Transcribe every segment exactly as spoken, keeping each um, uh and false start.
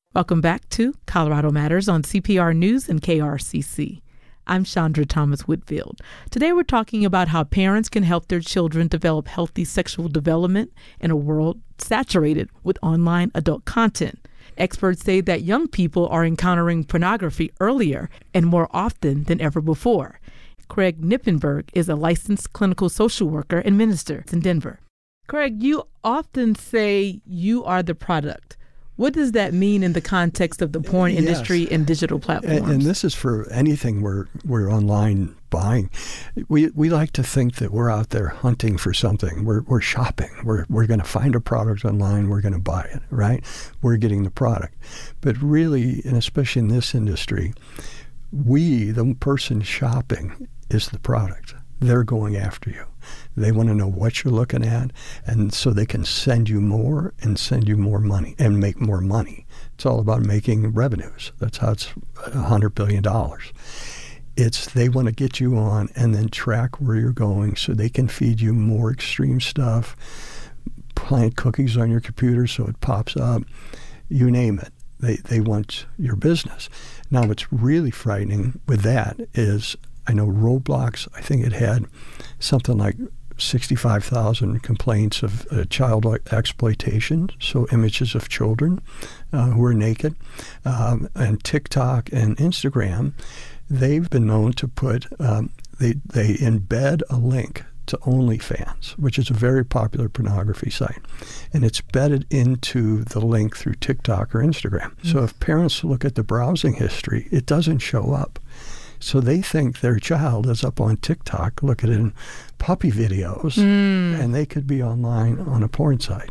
Welcome back to Colorado Matters on C P R News and K R C C. I'm Chandra Thomas Whitfield. Today we're talking about how parents can help their children develop healthy sexual development in a world saturated with online adult content. Experts say that young people are encountering pornography earlier and more often than ever before. Craig Knippenberg is a licensed clinical social worker and minister in Denver. Craig, you often say you are the product. What does that mean in the context of the porn Yes. industry and digital platforms? And, and this is for anything we're we're online buying. We we like to think that we're out there hunting for something. We're we're shopping. We're we're going to find a product online. We're going to buy it, right? We're getting the product. But really, and especially in this industry, we, the person shopping, is the product. They're going after you. They want to know what you're looking at, and so they can send you more and send you more money and make more money. It's all about making revenues. That's how it's one hundred billion dollars. It's they want to get you on and then track where you're going so they can feed you more extreme stuff, plant cookies on your computer so it pops up, you name it. They, they want your business. Now, what's really frightening with that is I know Roblox, I think it had something like sixty-five thousand complaints of uh, child exploitation, so images of children uh, who are naked. Um, and TikTok and Instagram, they've been known to put, um, they, they embed a link to OnlyFans, which is a very popular pornography site. And it's embedded into the link through TikTok or Instagram. Mm-hmm. So if parents look at the browsing history, it doesn't show up. So they think their child is up on TikTok looking at puppy videos, mm. and they could be online on a porn site.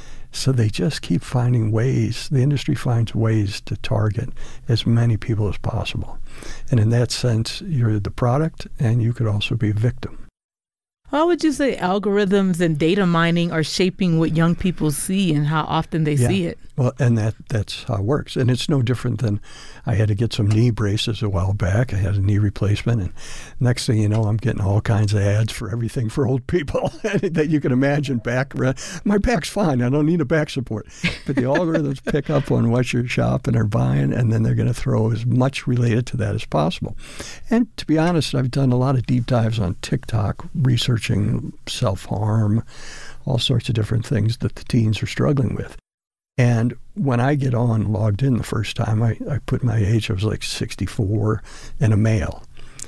So they just keep finding ways, the industry finds ways to target as many people as possible. And in that sense, you're the product, and you could also be a victim. How would you say algorithms and data mining are shaping what young people see and how often they yeah. see it? Well, and that that's how it works. And it's no different than I had to get some knee braces a while back. I had a knee replacement. And next thing you know, I'm getting all kinds of ads for everything for old people that you can imagine. Back, my back's fine. I don't need a back support. But the algorithms pick up on what you're shopping or buying, and then they're going to throw as much related to that as possible. And to be honest, I've done a lot of deep dives on TikTok, researching self-harm, all sorts of different things that the teens are struggling with. And when I get on, logged in the first time, I, I put my age, I was like sixty-four, and a male.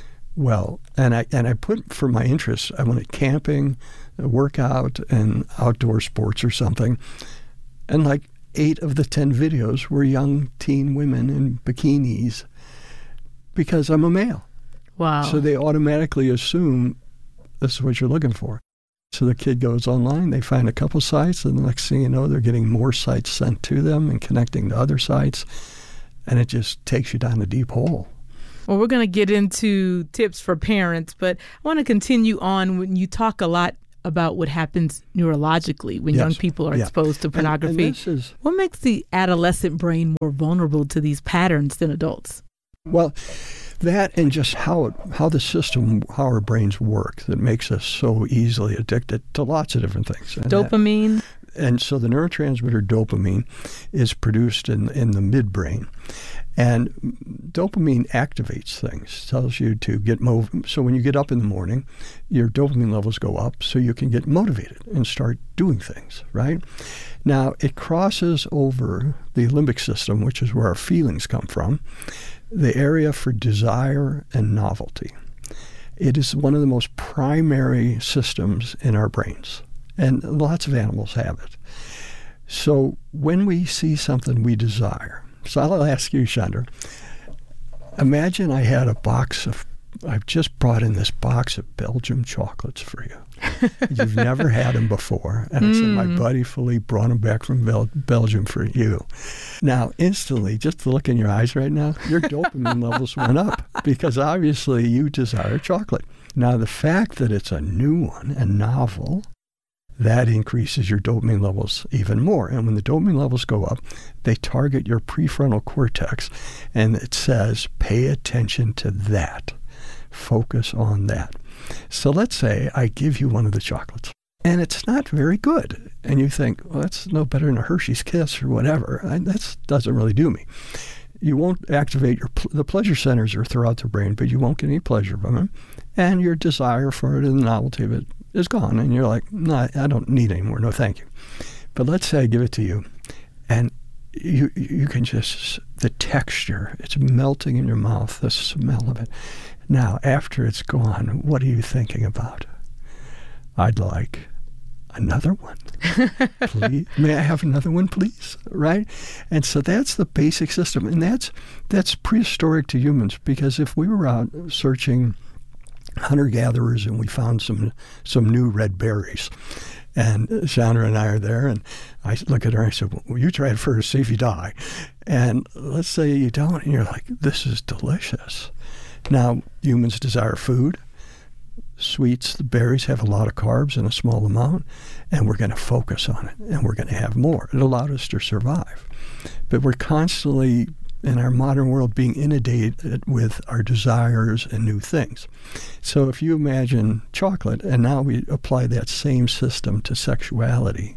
Well, and I and I put for my interests, I wanted camping, workout, and outdoor sports or something. And like eight of the ten videos were young teen women in bikinis because I'm a male. Wow. So they automatically assume this is what you're looking for. So the kid goes online, they find a couple sites, and the next thing you know, they're getting more sites sent to them and connecting to other sites, and it just takes you down a deep hole. Well, we're going to get into tips for parents, but I want to continue on when you talk a lot about what happens neurologically when yes. young people are yeah. exposed to pornography. And, and this is, what makes the adolescent brain more vulnerable to these patterns than adults? Well, that and just how it, how the system, how our brains work that makes us so easily addicted to lots of different things. And Dopamine? That, and so the neurotransmitter dopamine is produced in, in the midbrain. And dopamine activates things, tells you to get moved. So when you get up in the morning, your dopamine levels go up so you can get motivated and start doing things, right? Now, it crosses over the limbic system, which is where our feelings come from, the area for desire and novelty. It is one of the most primary systems in our brains, and lots of animals have it. So when we see something we desire, so I'll ask you, Chandra, imagine I had a box of, I've just brought in this box of Belgium chocolates for you. You've never had them before. And I said, my buddy Philippe brought them back from Bel- Belgium for you. Now, instantly, just the look in your eyes right now, your dopamine levels went up because obviously you desire chocolate. Now, the fact that it's a new one and novel, that increases your dopamine levels even more. And when the dopamine levels go up, they target your prefrontal cortex, and it says, pay attention to that. Focus on that. So let's say I give you one of the chocolates. And it's not very good. And you think, well, that's no better than a Hershey's Kiss or whatever. That doesn't really do me. You won't activate your the pleasure centers are throughout the brain, but you won't get any pleasure from them. And your desire for it and the novelty of it is gone. And you're like, no, I don't need it anymore. No, thank you. But let's say I give it to you, and you you can just, the texture, it's melting in your mouth, the smell of it. Now, after it's gone, what are you thinking about? I'd like another one. Please, may I have another one, please? Right? And so that's the basic system. And that's that's prehistoric to humans, because if we were out searching hunter-gatherers and we found some some new red berries, and Chandra and I are there, and I look at her and I said, well, you try it first, see if you die. And let's say you don't, and you're like, this is delicious. Now, humans desire food. Sweets, the berries have a lot of carbs in a small amount, and we're going to focus on it, and we're going to have more. It allowed us to survive. But we're constantly, in our modern world, being inundated with our desires and new things. So if you imagine chocolate, and now we apply that same system to sexuality,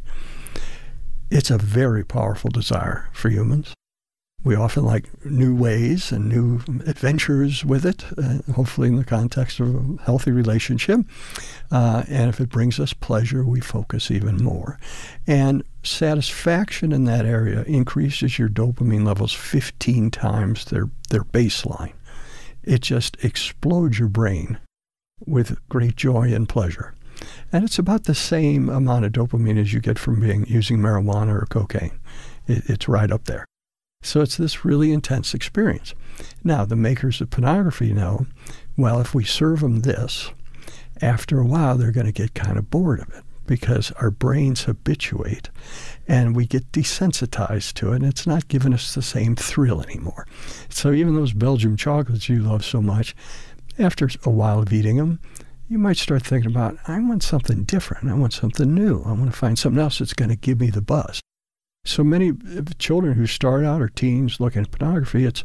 it's a very powerful desire for humans. We often like new ways and new adventures with it, uh, hopefully in the context of a healthy relationship. Uh, and if it brings us pleasure, we focus even more. And satisfaction in that area increases your dopamine levels fifteen times their, their baseline. It just explodes your brain with great joy and pleasure. And it's about the same amount of dopamine as you get from being using marijuana or cocaine. It, it's right up there. So it's this really intense experience. Now, the makers of pornography know, well, if we serve them this, after a while they're going to get kind of bored of it, because our brains habituate and we get desensitized to it, and it's not giving us the same thrill anymore. So even those Belgium chocolates you love so much, after a while of eating them, you might start thinking about, I want something different. I want something new. I want to find something else that's going to give me the buzz. So many children who start out or teens looking at pornography, it's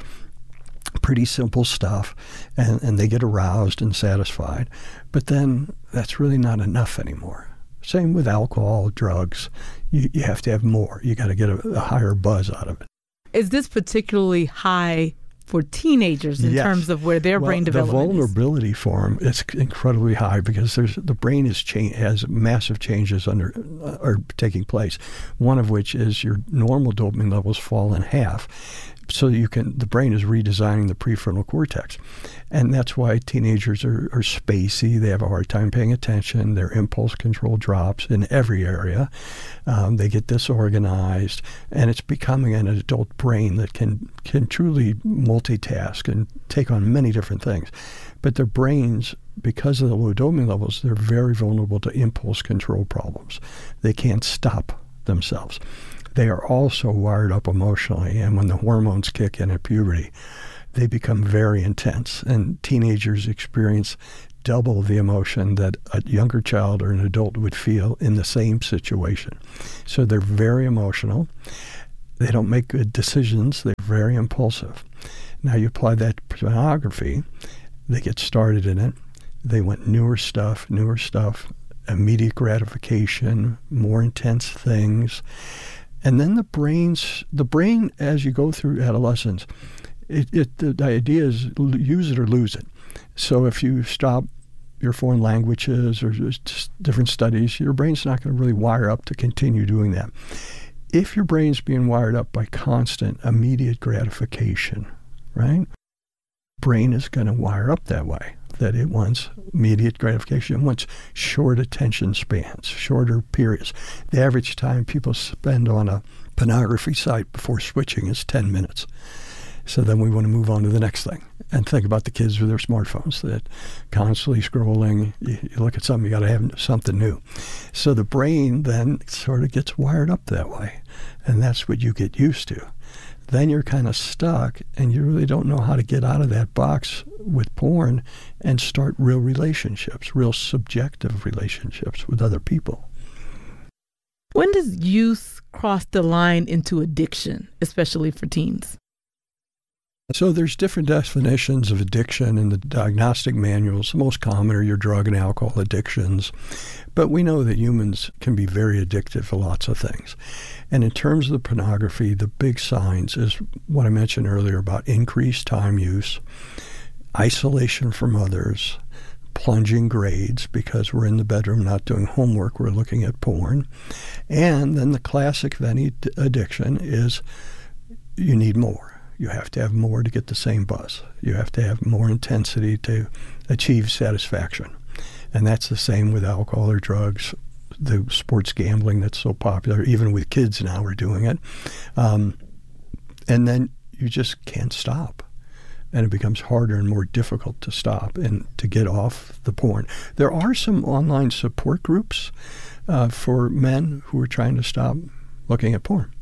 pretty simple stuff, and, and they get aroused and satisfied. But then that's really not enough anymore. Same with alcohol, drugs. You, you have to have more. You got to get a, a higher buzz out of it. Is this particularly high for teenagers in yes. terms of where their well, brain development the vulnerability is? for them is incredibly high, because there's the brain is cha- has massive changes under uh, are taking place. One of which is your normal dopamine levels fall in half, so you can the brain is redesigning the prefrontal cortex, and that's why teenagers are, are spacey. They have a hard time paying attention. Their impulse control drops in every area. Um, they get disorganized, and it's becoming an adult brain that can can truly multitask and take on many different things. But their brains, because of the low dopamine levels, they're very vulnerable to impulse control problems. They can't stop themselves. They are also wired up emotionally, and when the hormones kick in at puberty, they become very intense, and teenagers experience double the emotion that a younger child or an adult would feel in the same situation. So they're very emotional. They don't make good decisions. They're very impulsive. Now you apply that to pornography, they get started in it. They want newer stuff, newer stuff, immediate gratification, more intense things. And then the brains, the brain, as you go through adolescence, it, it the, the idea is use it or lose it. So if you stop your foreign languages or just different studies, your brain's not going to really wire up to continue doing that. If your brain's being wired up by constant, immediate gratification, right? Brain is going to wire up that way, that it wants immediate gratification. It wants short attention spans, shorter periods. The average time people spend on a pornography site before switching is ten minutes. So then we want to move on to the next thing and think about the kids with their smartphones that constantly scrolling. You, you look at something, you got to have something new. So the brain then sort of gets wired up that way, and that's what you get used to. Then you're kind of stuck, and you really don't know how to get out of that box with porn and start real relationships, real subjective relationships with other people. When does use cross the line into addiction, especially for teens? So there's different definitions of addiction in the diagnostic manuals. The most common are your drug and alcohol addictions. But we know that humans can be very addicted to lots of things. And in terms of the pornography, the big signs is what I mentioned earlier about increased time use, isolation from others, plunging grades because we're in the bedroom not doing homework, we're looking at porn. And then the classic of any addiction is you need more. You have to have more to get the same buzz. You have to have more intensity to achieve satisfaction. And that's the same with alcohol or drugs, the sports gambling that's so popular. Even with kids now we're doing it. Um, and then you just can't stop. And it becomes harder and more difficult to stop and to get off the porn. There are some online support groups uh, for men who are trying to stop looking at porn.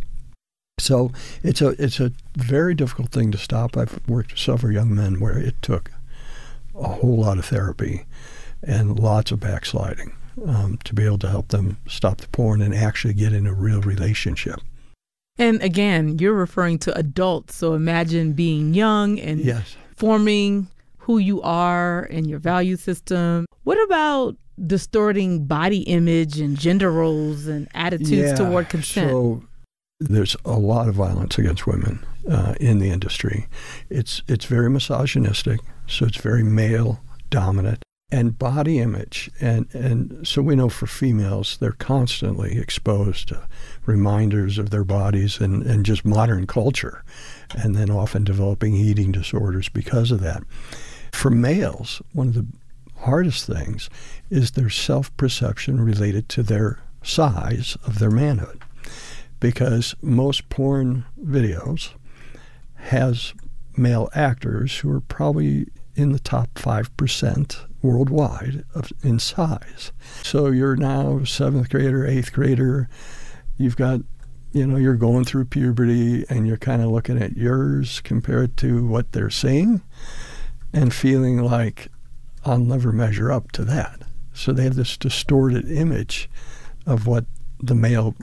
So it's a it's a very difficult thing to stop. I've worked with several young men where it took a whole lot of therapy and lots of backsliding um, to be able to help them stop the porn and actually get in a real relationship. And again, you're referring to adults. So imagine being young and yes. forming who you are and your value system. What about distorting body image and gender roles and attitudes yeah, toward consent? So there's a lot of violence against women uh, in the industry. It's it's very misogynistic, so it's very male dominant. And body image, and, and so we know for females, they're constantly exposed to reminders of their bodies and, and just modern culture, and then often developing eating disorders because of that. For males, one of the hardest things is their self-perception related to their size of their manhood, because most porn videos has male actors who are probably in the top five percent worldwide of, in size. So you're now seventh grader, eighth grader, you've got, you know, you're going through puberty and you're kind of looking at yours compared to what they're seeing and feeling like I'll never measure up to that. So they have this distorted image of what the male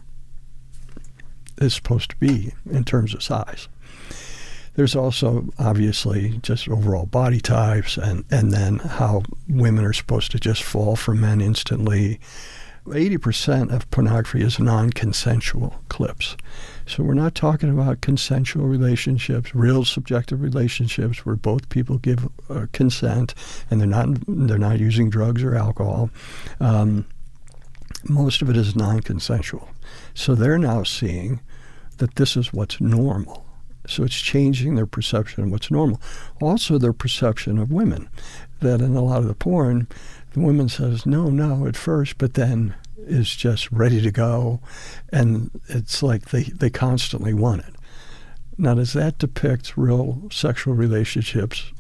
is supposed to be in terms of size. There's also, obviously, just overall body types and, and then how women are supposed to just fall for men instantly. eighty percent of pornography is non-consensual clips. So we're not talking about consensual relationships, real subjective relationships where both people give uh, consent and they're not they're not using drugs or alcohol. Um, most of it is non-consensual. So they're now seeing that this is what's normal. So it's changing their perception of what's normal. Also their perception of women, that in a lot of the porn, the woman says, no, no, at first, but then is just ready to go. And it's like they, they constantly want it. Now, does that depict real sexual relationships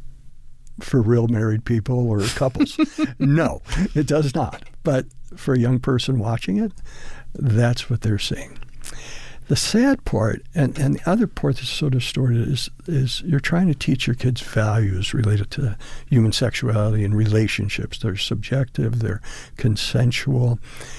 for real married people or couples? No, it does not. But for a young person watching it, that's what they're seeing. The sad part, and, and the other part that's so distorted, is is you're trying to teach your kids values related to human sexuality and relationships. They're subjective, they're consensual.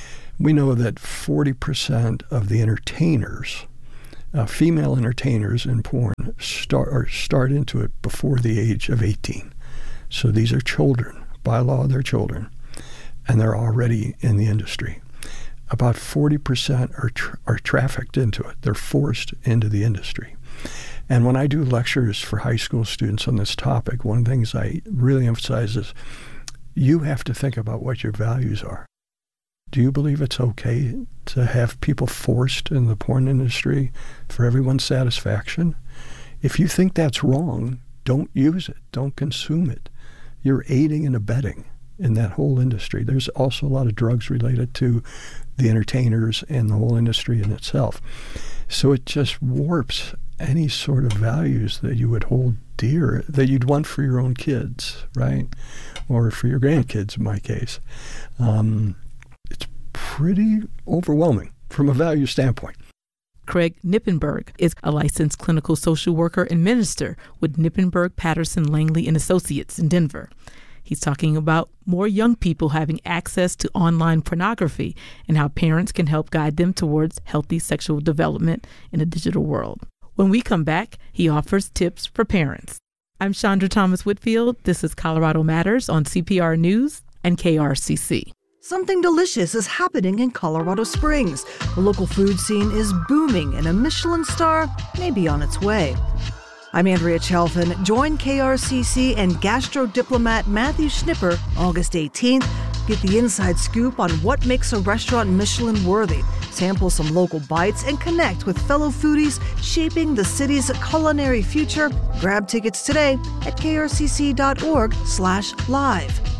We know that forty percent of the entertainers, uh, female entertainers in porn, start, or start into it before the age of eighteen. So these are children. By law, they're children. And they're already in the industry. About forty percent are tra- are trafficked into it. They're forced into the industry. And when I do lectures for high school students on this topic, one of the things I really emphasize is you have to think about what your values are. Do you believe it's okay to have people forced in the porn industry for everyone's satisfaction? If you think that's wrong, don't use it. Don't consume it. You're aiding and abetting in that whole industry. There's also a lot of drugs related to the entertainers and the whole industry in itself. So it just warps any sort of values that you would hold dear, that you'd want for your own kids, right? Or for your grandkids, in my case. Um, it's pretty overwhelming from a value standpoint. Craig Knippenberg is a licensed clinical social worker and minister with Knippenberg, Patterson, Langley and Associates in Denver. He's talking about more young people having access to online pornography and how parents can help guide them towards healthy sexual development in a digital world. When we come back, he offers tips for parents. I'm Chandra Thomas Whitfield. This is Colorado Matters on C P R News and K R C C. Something delicious is happening in Colorado Springs. The local food scene is booming, and a Michelin star may be on its way. I'm Andrea Chalfin. Join K R C C and gastro diplomat Matthew Schnipper August eighteenth. Get the inside scoop on what makes a restaurant Michelin worthy. Sample some local bites and connect with fellow foodies shaping the city's culinary future. Grab tickets today at krcc.org slash live.